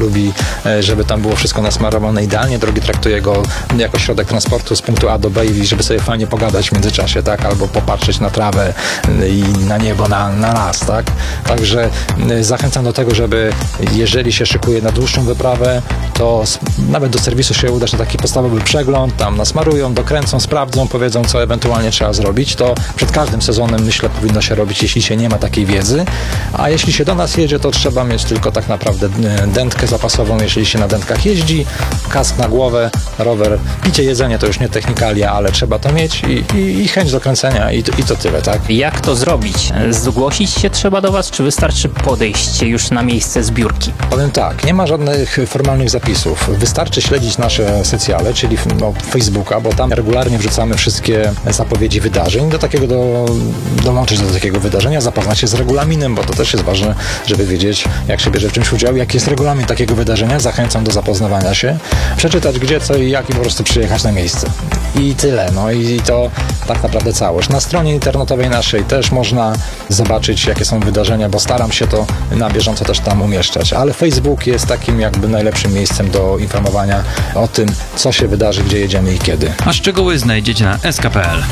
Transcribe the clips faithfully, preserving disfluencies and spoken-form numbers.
lubi, żeby tam było wszystko nasmarowane idealnie. Drogi traktuje go jako środek transportu z punktu A do B i żeby sobie fajnie pogadać w międzyczasie, tak? Albo popatrzeć na trawę i na niebo, na, na las, tak? Także zachęcam do tego, żeby jeżeli się szykuje na dłuższą wyprawę, to nawet do serwisu się udać na taki podstawowy przegląd, tam nasmarują, dokręcą, sprawdzą, powiedzą, co ewentualnie trzeba zrobić. To przed każdym sezonem, myślę, powinno się robić, jeśli się nie ma takiej wiedzy. A jeśli się do nas jedzie, to trzeba mieć tylko tak naprawdę dętkę zapasową, jeśli się na dętkach jeździ, kask na głowę, rower, picie, jedzenie to już nie technikalia, ale trzeba to mieć i, i, i chęć do kręcenia i to, i to tyle, tak? Jak to zrobić? Zgłosić się trzeba do was, czy wystarczy podejść już na miejsce zbiórki? Powiem tak, nie ma żadnych formalnych zapisów. Wystarczy śledzić nasze socjale, czyli no, Facebooka, bo tam regularnie wrzucamy wszystkie zapowiedzi wydarzeń. Do takiego do, dołączyć do takiego wydarzenia, zapoznać się z regulaminem, bo to też jest ważne, żeby wiedzieć, jak się bierze w czymś udział, jaki jest regulamin takiego wydarzenia. Zachęcam do zapoznawania się, przeczytać gdzie, co i jak i po prostu przyjechać na miejsce. I tyle. No i to tak naprawdę całość. Na stronie internetowej naszej też można zobaczyć, jakie są wydarzenia, bo staram się to na bieżąco też tam umieszczać. Ale Facebook jest takim jakby najlepszym miejscem do informowania o tym, co się wydarzy, gdzie jedziemy i kiedy. A szczegóły znajdziecie na s k kropka p l.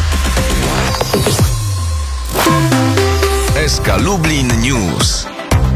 S K Lublin News.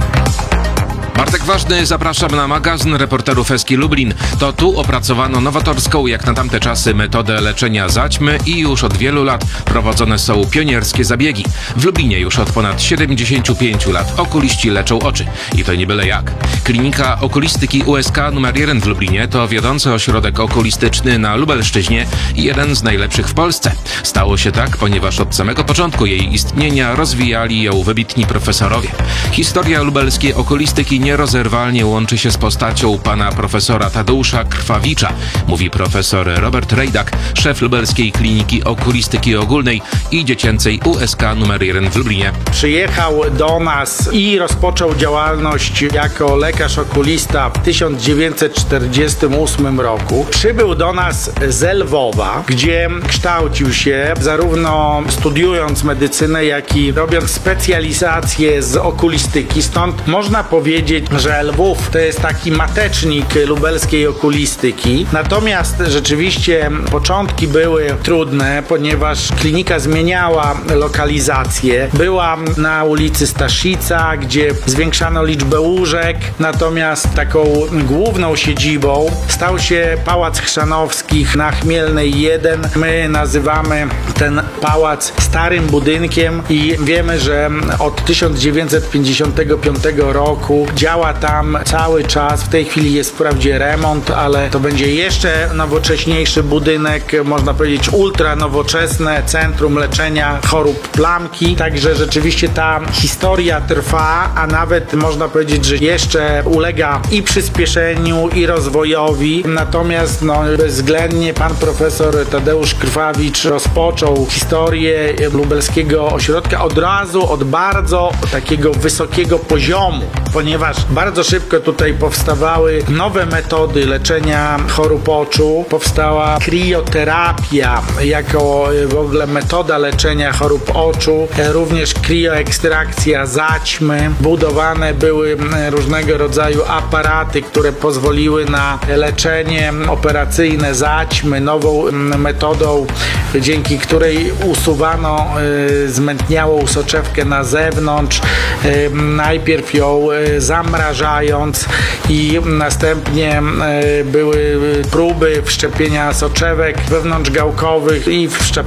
Bartek Ważny, zapraszam na magazyn reporterów S K Lublin. To tu opracowano nowatorską jak na tamte czasy metodę leczenia zaćmy i już od wielu lat prowadzone są pionierskie zabiegi. W Lublinie już od ponad siedemdziesięciu pięciu lat okuliści leczą oczy. I to nie byle jak. Klinika okulistyki U S K numer jeden w Lublinie to wiodący ośrodek okulistyczny na Lubelszczyźnie i jeden z najlepszych w Polsce. Stało się tak, ponieważ od samego początku jej istnienia rozwijali ją wybitni profesorowie. Historia lubelskiej okulistyki nierozerwalnie łączy się z postacią pana profesora Tadeusza Krwawicza, mówi profesor Robert Rejdak, szef lubelskiej kliniki okulistyki ogólnej i dziecięcej U S K numer jeden w Lublinie. Przyjechał do nas i rozpoczął działalność jako lekarz okulista w tysiąc dziewięćset czterdziestym ósmym roku. Przybył do nas z Lwowa, gdzie kształcił się zarówno studiując medycynę, jak i robiąc specjalizację z okulistyki. Stąd można powiedzieć, że Lwów to jest taki matecznik lubelskiej okulistyki. Natomiast rzeczywiście początki były trudne, ponieważ klinika zmieniała lokalizację. Była na ulicy Staszica, gdzie zwiększano liczbę łóżek, natomiast taką główną siedzibą stał się Pałac Chrzanowskich na Chmielnej jeden. My nazywamy ten pałac starym budynkiem i wiemy, że od tysiąc dziewięćset pięćdziesiątego piątego roku działa tam cały czas. W tej chwili jest wprawdzie remont, ale to będzie jeszcze nowocześniejszy budynek, można powiedzieć ultra nowoczesne centrum leczenia chorób plamki. Także rzeczywiście ta historia trwa, a nawet można powiedzieć, że jeszcze ulega i przyspieszeniu, i rozwojowi. Natomiast no, bezwzględnie pan profesor Tadeusz Krwawicz rozpoczął historię lubelskiego ośrodka od razu, od bardzo takiego wysokiego poziomu, ponieważ bardzo szybko tutaj powstawały nowe metody leczenia chorób oczu. Powstała krioterapia jako w ogóle metoda leczenia chorób oczu, również krioekstrakcja zaćmy. Budowane były różnego rodzaju aparaty, które pozwoliły na leczenie operacyjne zaćmy, nową metodą, dzięki której usuwano zmętniałą soczewkę na zewnątrz, najpierw ją zamrażając i następnie były próby wszczepienia soczewek wewnątrzgałkowych i wszczep